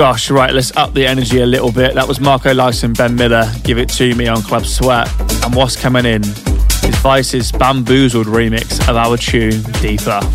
gosh, right, let's up the energy a little bit. That was Marco Lyson and Ben Miller, Give It To Me on Club Sweat. And what's coming in is Vice's Bamboozled remix of our tune, Deeper.